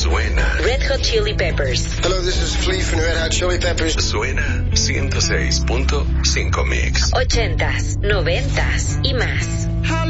Suena Red Hot Chili Peppers. Hello, this is Flea from Red Hot Chili Peppers. Suena 106.5 Mix. 80s, 90s y más.